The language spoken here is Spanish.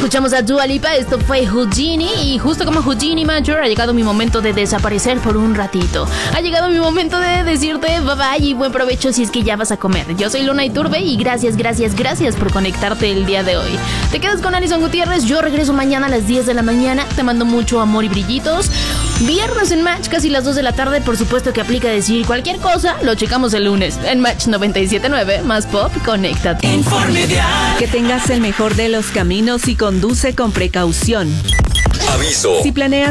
Escuchamos a Dua Lipa, esto fue Houdini. Y justo como Houdini Major, ha llegado mi momento de desaparecer por un ratito. Ha llegado mi momento de decirte bye bye y buen provecho si es que ya vas a comer. Yo soy Luna Iturbe y gracias por conectarte el día de hoy. Te quedas con Alison Gutiérrez, yo regreso mañana a las 10 de la mañana. Te mando mucho amor y brillitos. Viernes en Match, casi las 2 de la tarde. Por supuesto que aplica decir cualquier cosa. Lo checamos el lunes en Match 97.9. Más pop, conéctate. Informedial. Que tengas el mejor de los caminos y conduce con precaución. Aviso. Si planeas